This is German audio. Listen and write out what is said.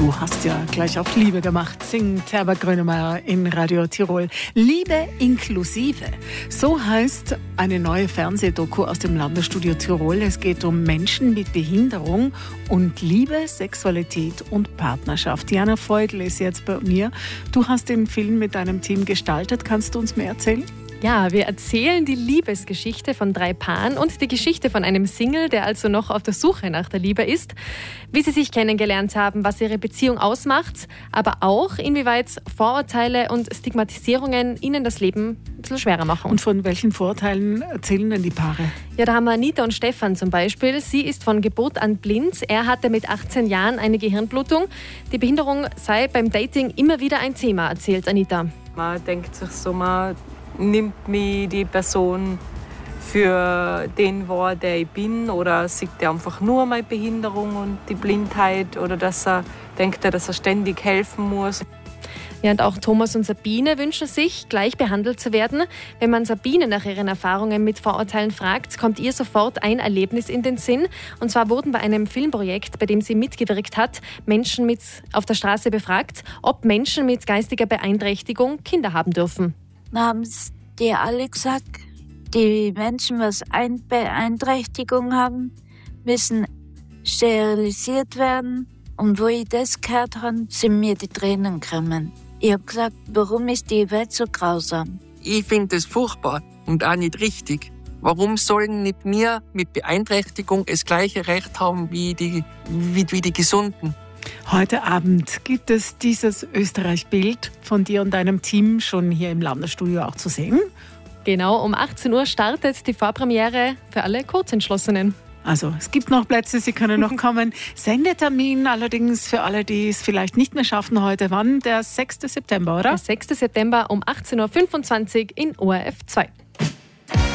Du hast ja gleich auf Liebe gemacht, singt Herbert Grönemeyer in Radio Tirol. Liebe inklusive. So heißt eine neue Fernsehdoku aus dem Landesstudio Tirol. Es geht um Menschen mit Behinderung und Liebe, Sexualität und Partnerschaft. Jana Feudel ist jetzt bei mir. Du hast den Film mit deinem Team gestaltet. Kannst du uns mehr erzählen? Ja, wir erzählen die Liebesgeschichte von 3 Paaren und die Geschichte von einem Single, der also noch auf der Suche nach der Liebe ist, wie sie sich kennengelernt haben, was ihre Beziehung ausmacht, aber auch inwieweit Vorurteile und Stigmatisierungen ihnen das Leben ein bisschen schwerer machen. Und von welchen Vorurteilen erzählen denn die Paare? Ja, da haben wir Anita und Stefan zum Beispiel. Sie ist von Geburt an blind. Er hatte mit 18 Jahren eine Gehirnblutung. Die Behinderung sei beim Dating immer wieder ein Thema, erzählt Anita. Man denkt sich so, man nimmt mich die Person für den wahr, der ich bin, oder sieht er einfach nur meine Behinderung und die Blindheit, oder dass er denkt, dass er ständig helfen muss. Ja, und auch Thomas und Sabine wünschen sich, gleich behandelt zu werden. Wenn man Sabine nach ihren Erfahrungen mit Vorurteilen fragt, kommt ihr sofort ein Erlebnis in den Sinn. Und zwar wurden bei einem Filmprojekt, bei dem sie mitgewirkt hat, Menschen auf der Straße befragt, ob Menschen mit geistiger Beeinträchtigung Kinder haben dürfen. Da haben die alle gesagt, die Menschen, die eine Beeinträchtigung haben, müssen sterilisiert werden. Und wo ich das gehört habe, sind mir die Tränen gekommen. Ich habe gesagt, warum ist die Welt so grausam? Ich finde das furchtbar und auch nicht richtig. Warum sollen nicht wir mit Beeinträchtigung das gleiche Recht haben wie die Gesunden? Heute Abend gibt es dieses Österreich-Bild von dir und deinem Team schon hier im Landesstudio auch zu sehen. Genau, um 18 Uhr startet die Vorpremiere für alle Kurzentschlossenen. Also es gibt noch Plätze, Sie können noch kommen. Sendetermin allerdings für alle, die es vielleicht nicht mehr schaffen heute. Wann? Der 6. September, oder? Der 6. September um 18.25 Uhr in ORF 2.